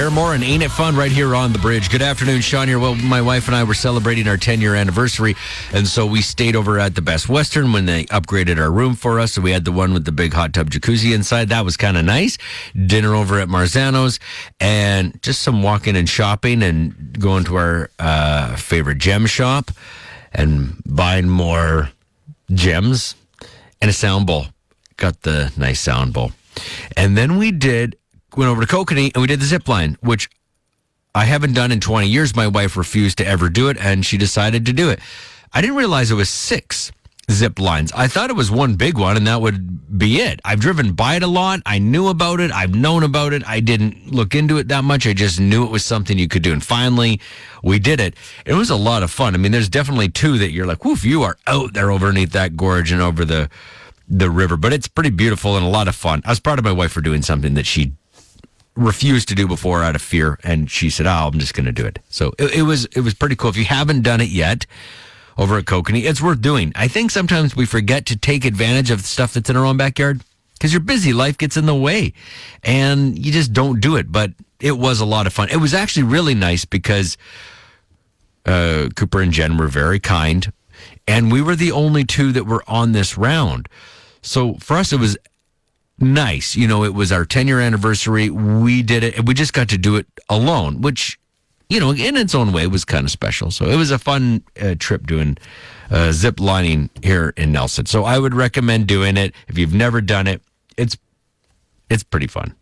Paramore and Ain't It Fun right here on The Bridge. Good afternoon, Sean here. Well, my wife and I were celebrating our 10-year anniversary, and so we stayed over at the Best Western when they upgraded our room for us. So we had the one with the big hot tub jacuzzi inside. That was kind of nice. Dinner over at Marzano's, and just some walking and shopping and going to our favorite gem shop and buying more gems and a sound bowl. Got the nice sound bowl. And then went over to Kokanee and we did the zip line, which I haven't done in 20 years. My wife refused to ever do it, and she decided to do it. I didn't realize it was 6 zip lines. I thought it was one big one, and that would be it. I've driven by it a lot. I knew about it. I've known about it. I didn't look into it that much. I just knew it was something you could do. And finally, we did it. It was a lot of fun. I mean, there's definitely 2 that you're like, woof, you are out there underneath that gorge and over the river. But it's pretty beautiful and a lot of fun. I was proud of my wife for doing something that she refused to do before out of fear, and she said, I'm just going to do it. So it was pretty cool. If you haven't done it yet over at Kokanee, it's worth doing. I think sometimes we forget to take advantage of the stuff that's in our own backyard because you're busy, life gets in the way, and you just don't do it. But it was a lot of fun. It was actually really nice because Cooper and Jen were very kind, and we were the only 2 that were on this round. So for us, it was nice. You know, it was our 10-year anniversary. We did it, and we just got to do it alone, which, you know, in its own way was kind of special. So it was a fun trip doing zip lining here in Nelson. So I would recommend doing it. If you've never done it, it's pretty fun.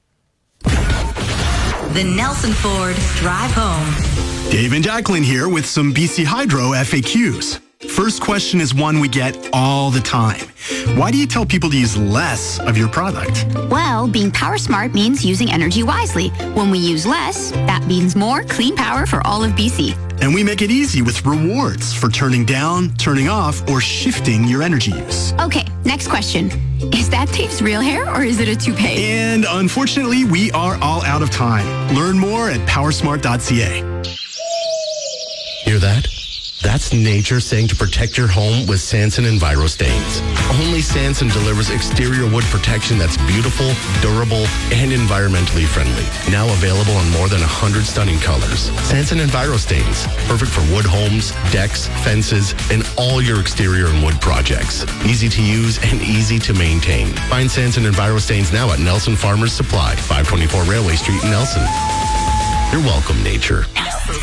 The Nelson Ford Drive Home. Dave and Jacqueline here with some BC Hydro FAQs. First question is one we get all the time. Why do you tell people to use less of your product? Well, being power smart means using energy wisely. When we use less, that means more clean power for all of BC. And we make it easy with rewards for turning down, turning off, or shifting your energy use. Okay, next question. Is that Dave's real hair or is it a toupee? And unfortunately, we are all out of time. Learn more at powersmart.ca. Hear that? That's nature saying to protect your home with Sanson EnviroStains. Only Sanson delivers exterior wood protection that's beautiful, durable, and environmentally friendly. Now available in more than 100 stunning colors. Sanson EnviroStains, perfect for wood homes, decks, fences, and all your exterior and wood projects. Easy to use and easy to maintain. Find Sanson EnviroStains now at Nelson Farmers Supply, 524 Railway Street in Nelson. You're welcome, nature.